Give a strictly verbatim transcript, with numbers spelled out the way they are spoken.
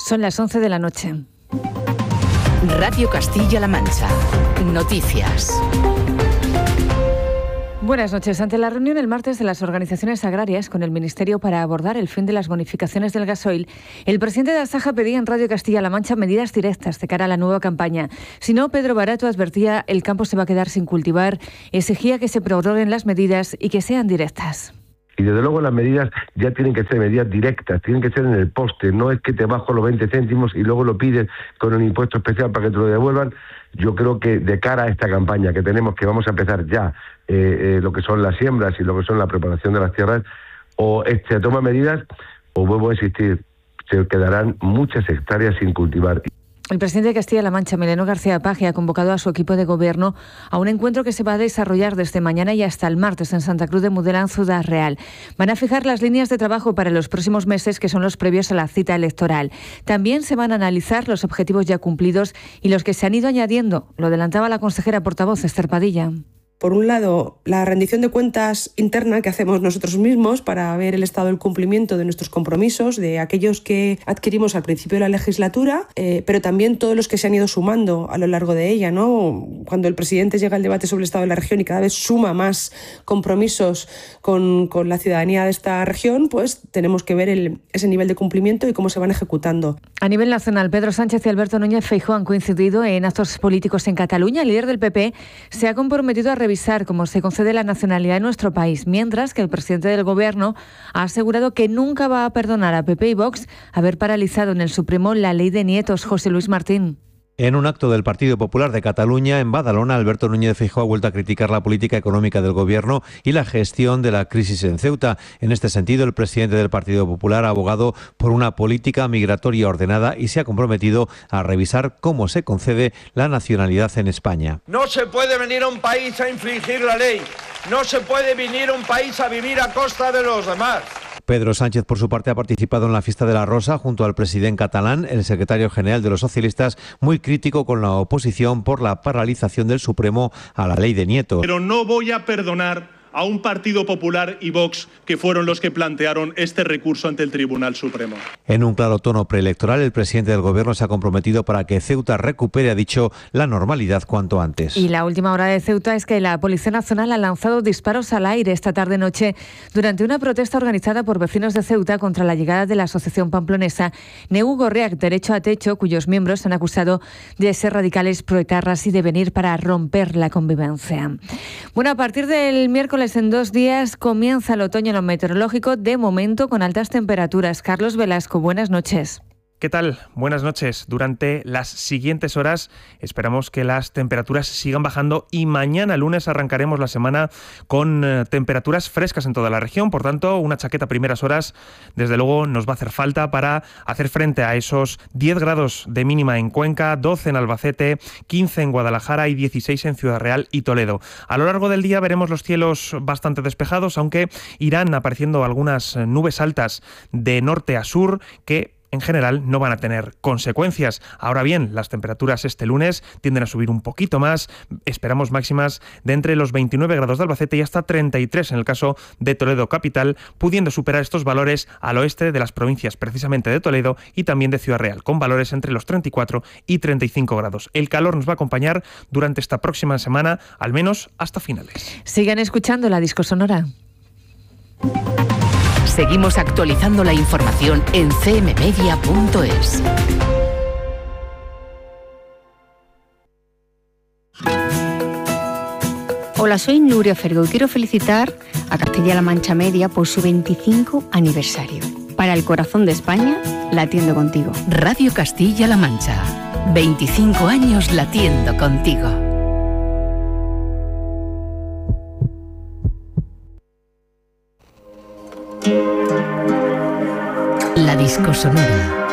Son las once de la noche. Radio Castilla-La Mancha. Noticias. Buenas noches. Ante la reunión el martes de las organizaciones agrarias con el Ministerio para abordar el fin de las bonificaciones del gasoil, el presidente de Asaja pedía en Radio Castilla-La Mancha medidas directas de cara a la nueva campaña. Si no, Pedro Barato advertía el campo se va a quedar sin cultivar, exigía que se prorroguen las medidas y que sean directas. Y desde luego las medidas ya tienen que ser medidas directas, tienen que ser en el poste, no es que te bajo los veinte céntimos y luego lo pides con un impuesto especial para que te lo devuelvan. Yo creo que de cara a esta campaña que tenemos, que vamos a empezar ya, eh, eh, lo que son las siembras y lo que son la preparación de las tierras, o se toma medidas, o vuelvo a insistir, se quedarán muchas hectáreas sin cultivar. El presidente de Castilla-La Mancha, Emiliano García Paje, ha convocado a su equipo de gobierno a un encuentro que se va a desarrollar desde mañana y hasta el martes en Santa Cruz de Mudelán, Ciudad Real. Van a fijar las líneas de trabajo para los próximos meses, que son los previos a la cita electoral. También se van a analizar los objetivos ya cumplidos y los que se han ido añadiendo. Lo adelantaba la consejera portavoz, Esther Padilla. Por un lado, la rendición de cuentas interna que hacemos nosotros mismos para ver el estado del cumplimiento de nuestros compromisos, de aquellos que adquirimos al principio de la legislatura, eh, pero también todos los que se han ido sumando a lo largo de ella, ¿no? Cuando el presidente llega al debate sobre el estado de la región y cada vez suma más compromisos con, con la ciudadanía de esta región, pues tenemos que ver el, ese nivel de cumplimiento y cómo se van ejecutando. A nivel nacional, Pedro Sánchez y Alberto Núñez Feijóo han coincidido en actos políticos en Cataluña. El líder del P P se ha comprometido a revisar cómo se concede la nacionalidad en nuestro país, mientras que el presidente del Gobierno ha asegurado que nunca va a perdonar a P P y Vox haber paralizado en el Supremo la ley de nietos. José Luis Martín. En un acto del Partido Popular de Cataluña, en Badalona, Alberto Núñez Feijóo ha vuelto a criticar la política económica del Gobierno y la gestión de la crisis en Ceuta. En este sentido, el presidente del Partido Popular ha abogado por una política migratoria ordenada y se ha comprometido a revisar cómo se concede la nacionalidad en España. No se puede venir a un país a infringir la ley. No se puede venir a un país a vivir a costa de los demás. Pedro Sánchez, por su parte, ha participado en la fiesta de la Rosa junto al presidente catalán, el secretario general de los socialistas, muy crítico con la oposición por la paralización del Supremo a la ley de nietos. Pero no voy a perdonar a un Partido Popular y Vox que fueron los que plantearon este recurso ante el Tribunal Supremo. En un claro tono preelectoral, el presidente del Gobierno se ha comprometido para que Ceuta recupere, ha dicho, la normalidad cuanto antes. Y la última hora de Ceuta es que la Policía Nacional ha lanzado disparos al aire esta tarde-noche durante una protesta organizada por vecinos de Ceuta contra la llegada de la asociación pamplonesa Neu Gorriak Derecho a Techo, cuyos miembros han acusado de ser radicales proetarras y de venir para romper la convivencia. Bueno, a partir del miércoles en dos días comienza el otoño en lo meteorológico, de momento con altas temperaturas. Carlos Velasco, buenas noches. ¿Qué tal? Buenas noches. Durante las siguientes horas esperamos que las temperaturas sigan bajando y mañana lunes arrancaremos la semana con eh, temperaturas frescas en toda la región. Por tanto, una chaqueta a primeras horas desde luego nos va a hacer falta para hacer frente a esos diez grados de mínima en Cuenca, doce en Albacete, quince en Guadalajara y dieciséis en Ciudad Real y Toledo. A lo largo del día veremos los cielos bastante despejados, aunque irán apareciendo algunas nubes altas de norte a sur que en general no van a tener consecuencias. Ahora bien, las temperaturas este lunes tienden a subir un poquito más. Esperamos máximas de entre los veintinueve grados de Albacete y hasta treinta y tres en el caso de Toledo capital, pudiendo superar estos valores al oeste de las provincias, precisamente de Toledo y también de Ciudad Real, con valores entre los treinta y cuatro y treinta y cinco grados. El calor nos va a acompañar durante esta próxima semana, al menos hasta finales. Sigan escuchando la Disco Sonora. Seguimos actualizando la información en c m media punto es. Hola, soy Nuria Fergo y quiero felicitar a Castilla-La Mancha Media por su veinticinco aniversario. Para el corazón de España, latiendo contigo. Radio Castilla-La Mancha. veinticinco años latiendo contigo. La Disco Sonora.